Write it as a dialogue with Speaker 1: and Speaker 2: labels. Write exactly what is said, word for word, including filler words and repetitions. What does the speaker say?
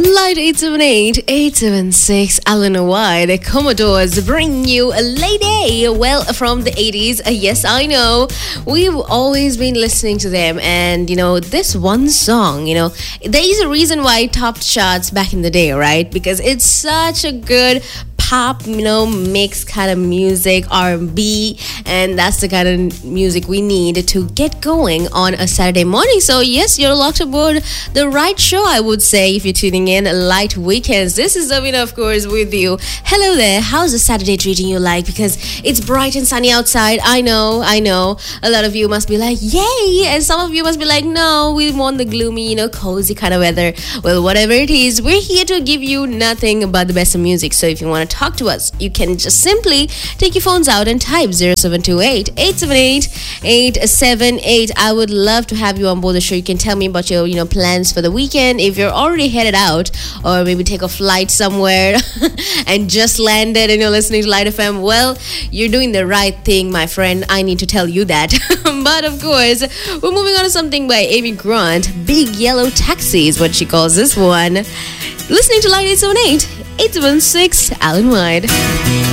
Speaker 1: Light eight seven eight, eight seven six, Alan White, the Commodores bring you a lady. Well, from the eighties, uh, yes, I know. We've always been listening to them, and you know, this one song, you know, there is a reason why it topped charts back in the day, right? Because it's such a good pop, you know, mix kind of music, R and B, and that's the kind of music we need to get going on a Saturday morning. So yes, you're locked aboard the right show, I would say, if you're tuning in. Light Weekends. This is Davina, of course, with you. Hello there. How's the Saturday treating you like? Because it's bright and sunny outside. I know, I know. A lot of you must be like, yay! And some of you must be like, no, we want the gloomy, you know, cozy kind of weather. Well, whatever it is, we're here to give you nothing but the best of music. So if you want to talk to us, you can just simply take your phones out and type zero seven two eight, eight seven eight, eight seven eight. I would love to have you on board the show. You can tell me about your, you know, plans for the weekend. If you're already headed out, or maybe take a flight somewhere and just landed and you're listening to Light F M, well, you're doing the right thing, my friend. I need to tell you that. But of course, we're moving on to something by Amy Grant. Big Yellow Taxi is what she calls this one. Listening to Light eight seven eight, eight seven six, Alan White.